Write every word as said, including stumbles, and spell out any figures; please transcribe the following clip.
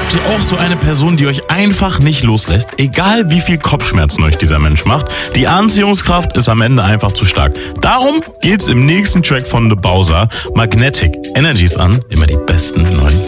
Habt ihr auch so eine Person, die euch einfach nicht loslässt? Egal wie viel Kopfschmerzen euch dieser Mensch macht, die Anziehungskraft ist am Ende einfach zu stark. Darum geht's im nächsten Track von The Bowser. Magnetic. Energies an, immer die besten neuen